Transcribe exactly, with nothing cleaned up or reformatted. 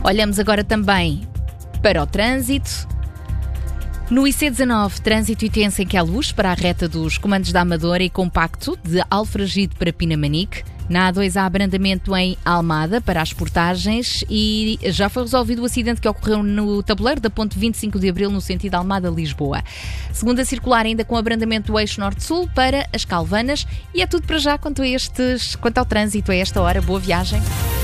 Olhamos agora também para o trânsito. No I C dezanove, trânsito intenso em Queluz para a reta dos comandos da Amadora e compacto de Alfragide para Pinamanique. Na A dois há abrandamento em Almada para as portagens e já foi resolvido o acidente que ocorreu no tabuleiro da ponte vinte e cinco de Abril no sentido Almada-Lisboa. Segunda circular ainda com abrandamento do eixo norte-sul para as Calvanas e é tudo para já quanto, a estes, quanto ao trânsito a esta hora. Boa viagem.